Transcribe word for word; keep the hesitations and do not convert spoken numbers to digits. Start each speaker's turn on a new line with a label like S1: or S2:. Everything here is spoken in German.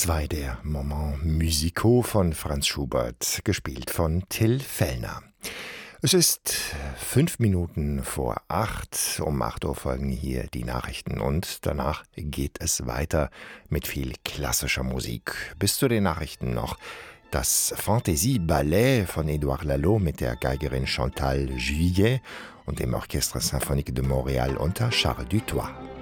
S1: zwei der Moments musicaux von Franz Schubert, gespielt von Till Fellner. Es ist fünf Minuten vor acht. Um acht Uhr folgen hier die Nachrichten und danach geht es weiter mit viel klassischer Musik. Bis zu den Nachrichten noch das Fantasie-Ballett von Édouard Lalo mit der Geigerin Chantal Juillet und dem Orchestre Symphonique de Montréal unter Charles Dutoit.